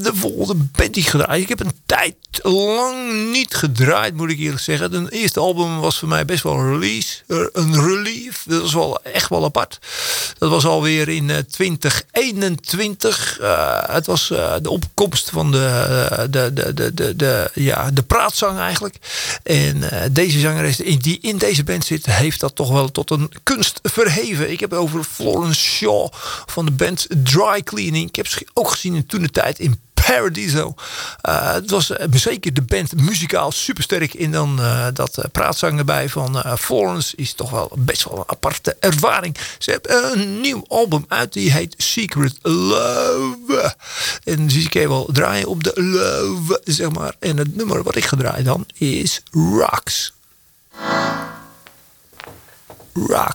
de volgende band die ik gedraaid. Ik heb een tijd lang niet gedraaid, moet ik eerlijk zeggen. Het eerste album was voor mij best wel een relief. Dat was wel echt wel apart. Dat was alweer in 2021. Het was de opkomst van de praatzang eigenlijk. En deze zangeres die in deze band zit, heeft dat toch wel tot een kunst verheven. Ik heb het over Florence Shaw van de band Dry Cleaning. Ik heb ze ook gezien in toentertijd in Paradiso. Het was zeker de band muzikaal supersterk. En dan dat praatzang erbij van Florence is toch wel best wel een aparte ervaring. Ze hebben een nieuw album uit. Die heet Secret Love. En die kan je wel draaien op de love, zeg maar. En het nummer wat ik ga draaien dan is Rocks. Rocks.